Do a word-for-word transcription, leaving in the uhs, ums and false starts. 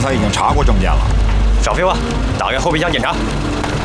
才已经查过证件了。 少废话，打开后备箱检查。